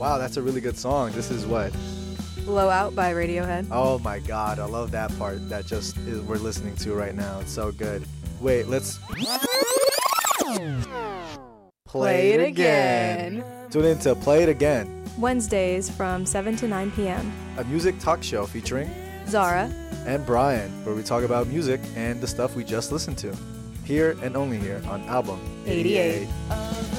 Wow, that's a really good song. This is what? Blowout by Radiohead. Oh my god, I love that part that just is we're listening to right now. It's so good. Wait, let's Play it again. Tune in to Play It Again, Wednesdays from 7 to 9 p.m. a music talk show featuring Zara. and Brian, where we talk about music and the stuff we just listened to. Here and only here on Album 88. 88.